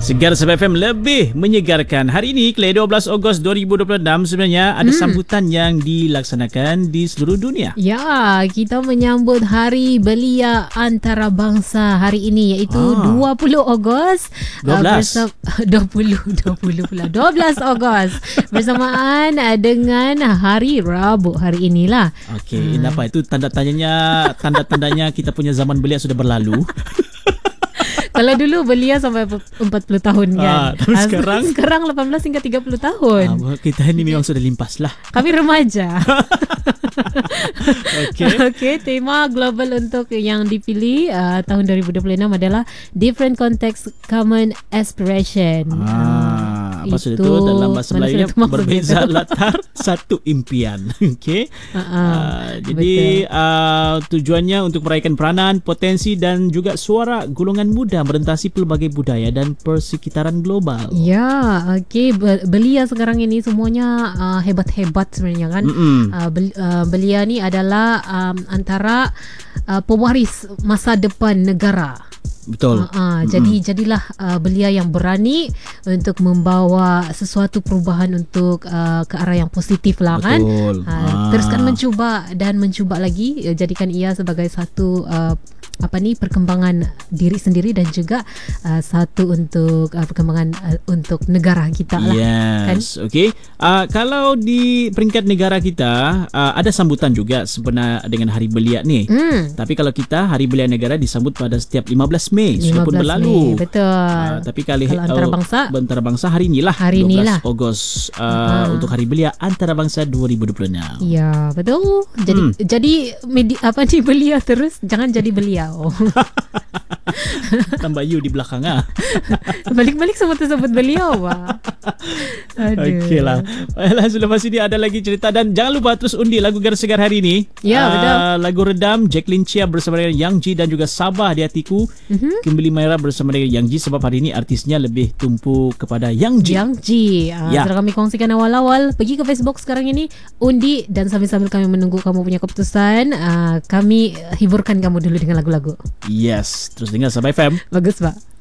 Segar Sabah FM lebih menyegarkan. Hari ini, Clay, 12 Ogos 2026, sebenarnya ada sambutan yang dilaksanakan di seluruh dunia. Ya, kita menyambut Hari Belia Antarabangsa hari ini, iaitu 20 Ogos. 12 Ogos bersamaan dengan Hari Rabu hari inilah. Okey, apa itu tanda-tandanya kita punya zaman belia sudah berlalu. Kalau dulu belia sampai 40 tahun kan. Tapi sekarang 18 hingga 30 tahun. Kita ini memang sudah limpas lah. Kami remaja. Okey, tema global untuk yang dipilih tahun 2026 adalah Different Context Common Aspiration. Maksud itu dalam bahasa Melayunya berbeza latar satu impian. Okey. Jadi tujuannya untuk meraihkan peranan, potensi dan juga suara golongan muda merentasi pelbagai budaya dan persekitaran global. Ya, okey. Belia sekarang ini semuanya hebat-hebat sebenarnya kan. Belia ni adalah antara pewaris masa depan negara. Betul. Jadilah belia yang berani untuk membawa sesuatu perubahan untuk ke arah yang positif lah. Betul. Kan. Teruskan mencuba lagi, jadikan ia sebagai satu perkembangan diri sendiri dan juga satu untuk perkembangan untuk negara kita lah. Yes, kan? Okey. Kalau di peringkat negara kita ada sambutan juga sebenarnya dengan Hari Belia ni. Tapi kalau kita Hari Belia Negara disambut pada setiap 15 Mei sudah pun berlalu. Mei, betul. Tapi kalau antarabangsa hari inilah 12 Ogos untuk Hari Belia Antarabangsa 2026. Ya, betul. Jadi belia terus, jangan jadi belia. Tambah you di belakang Balik-balik semua tersebut beliau. Okey lah. Selepas ini ada lagi cerita. Dan jangan lupa terus undi lagu Gegar Segar hari ini. Ya, betul. Lagu Redam Jacqueline Chia bersama dengan Yang Ji dan juga Sabah di Hatiku. Kembali Maira bersama dengan Yang Ji, sebab hari ini artisnya lebih tumpu kepada Yang Ji. Sudah kami kongsikan awal-awal. Pergi ke Facebook sekarang ini, undi, dan sambil-sambil kami menunggu kamu punya keputusan, kami hiburkan kamu dulu dengan lagu-lagu. Yes, terus dengar Sabah FM. Bagus, Pak.